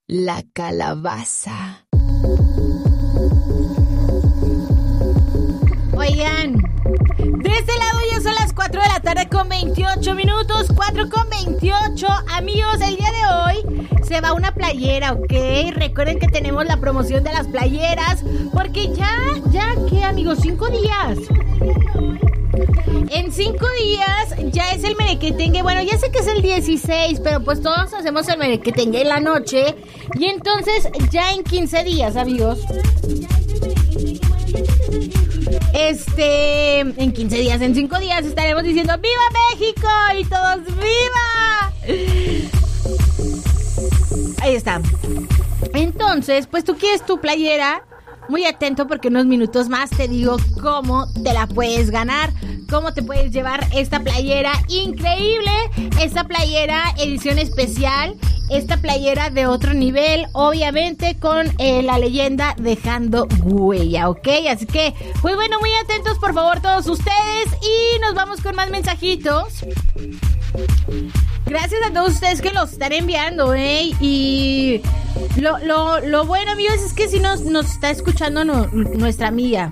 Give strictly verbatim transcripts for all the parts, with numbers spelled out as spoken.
la calabaza. Oigan, de este lado ya son las cuatro de la tarde con veintiocho minutos, cuatro con veintiocho. Amigos, el día de hoy se va una playera, ¿ok? Recuerden que tenemos la promoción de las playeras, porque ya, ya, ¿qué, amigos? Cinco días. En cinco días ya es el merequetengue. Bueno, ya sé que es el dieciséis, pero pues todos hacemos el merequetengue en la noche. Y entonces ya en quince días, amigos, Este, en quince días, en cinco días estaremos diciendo ¡Viva México! Y todos ¡Viva! Ahí está. Entonces, pues tú quieres tu playera. Muy atento porque unos minutos más te digo cómo te la puedes ganar, cómo te puedes llevar esta playera increíble, esta playera edición especial, esta playera de otro nivel, obviamente con eh, la leyenda Dejando Huella, ¿ok? Así que, pues bueno, muy atentos por favor todos ustedes y nos vamos con más mensajitos. Gracias a todos ustedes que los están enviando, ¿eh? Y lo, lo, lo bueno, amigos, es que si nos, nos está escuchando no, nuestra amiga.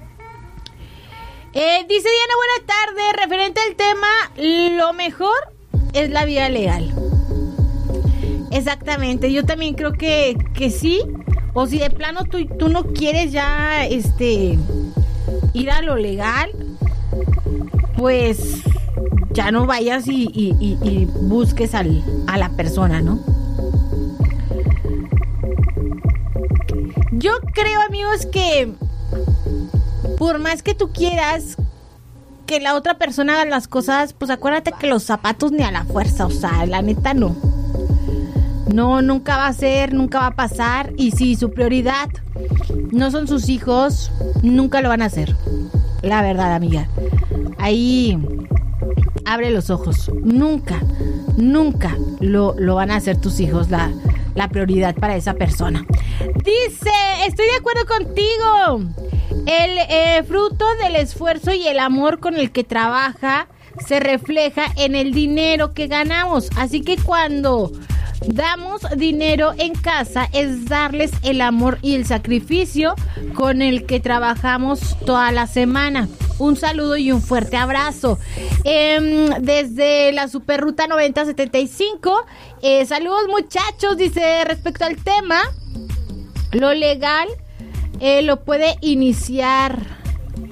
Eh, dice Diana, buena tarde. Referente al tema, lo mejor es la vida legal. Exactamente, yo también creo que, que sí. O si de plano tú, tú no quieres ya este ir a lo legal, pues ya no vayas y, y, y, y busques al, a la persona, ¿no? Yo creo, amigos, que por más que tú quieras que la otra persona haga las cosas, pues acuérdate que los zapatos ni a la fuerza, o sea, la neta no. No, nunca va a ser, nunca va a pasar. Y si su prioridad no son sus hijos, nunca lo van a hacer. La verdad, amiga. Ahí abre los ojos. Nunca, nunca lo, lo van a hacer tus hijos la, la prioridad para esa persona. Dice, estoy de acuerdo contigo. El eh, fruto del esfuerzo y el amor con el que trabaja se refleja en el dinero que ganamos. Así que cuando damos dinero en casa es darles el amor y el sacrificio con el que trabajamos toda la semana. Un saludo y un fuerte abrazo. Eh, desde la Superruta noventa setenta y cinco. Eh, saludos, muchachos. Dice, respecto al tema, lo legal eh, lo puede iniciar.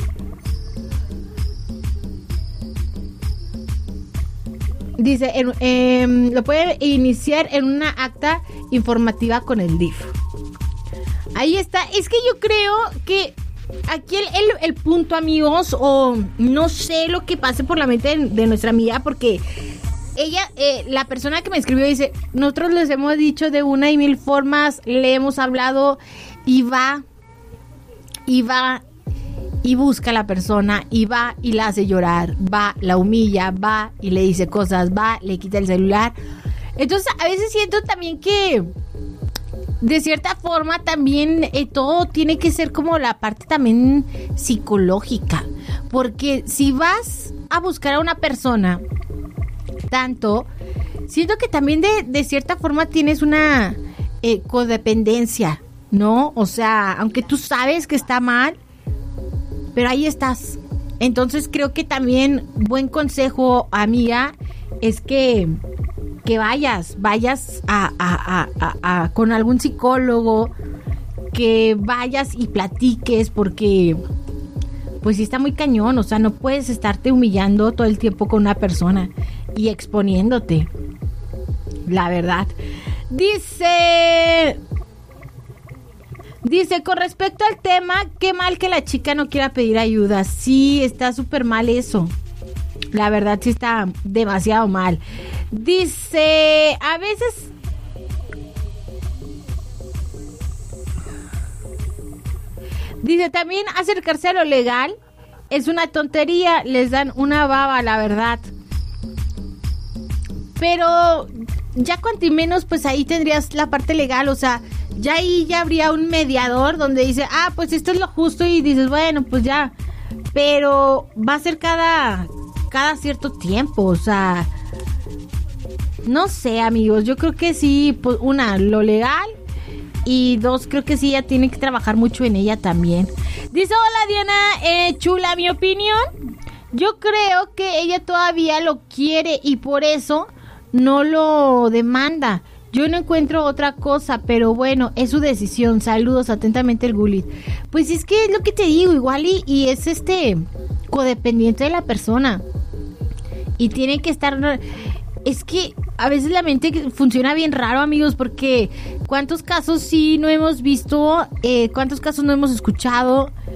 Dice, en, eh, lo puede iniciar en una acta informativa con el D I F. Ahí está. Es que yo creo que aquí el, el, el punto, amigos, o no sé lo que pase por la mente de, de nuestra amiga, porque ella, eh, la persona que me escribió dice, nosotros les hemos dicho de una y mil formas, le hemos hablado y va, y va, y busca a la persona, y va y la hace llorar, va, la humilla, va y le dice cosas, va, le quita el celular. Entonces a veces siento también que de cierta forma también eh, todo tiene que ser como la parte también psicológica, porque si vas a buscar a una persona tanto, siento que también de, de cierta forma tienes una eh, codependencia, ¿no? O sea, aunque tú sabes que está mal, pero ahí estás. Entonces creo que también buen consejo, amiga, es que que vayas, vayas a, a, a, a, a con algún psicólogo, que vayas y platiques, porque pues sí está muy cañón, o sea, no puedes estarte humillando todo el tiempo con una persona y exponiéndote, la verdad. Dice, dice, con respecto al tema, qué mal que la chica no quiera pedir ayuda. Sí, está súper mal eso. La verdad sí está demasiado mal. Dice, a veces dice, también acercarse a lo legal es una tontería, les dan una baba, la verdad. Pero ya cuanto y menos, pues ahí tendrías la parte legal, o sea, ya ahí ya habría un mediador donde dice, ah, pues esto es lo justo, y dices, bueno, pues ya, pero va a ser cada cada cierto tiempo, o sea, No sé, amigos, yo creo que sí, pues una, lo legal, y dos, creo que sí, ella tiene que trabajar mucho en ella también. Dice, hola Diana, eh, chula, mi opinión, yo creo que ella todavía lo quiere y por eso no lo demanda. Yo no encuentro otra cosa, pero bueno, es su decisión. Saludos, atentamente el Gulit. Pues es que es lo que te digo, igual y, y es este codependiente de la persona. Y tiene que estar... Es que a veces la mente funciona bien raro, amigos, porque ¿cuántos casos sí no hemos visto? Eh, ¿Cuántos casos no hemos escuchado?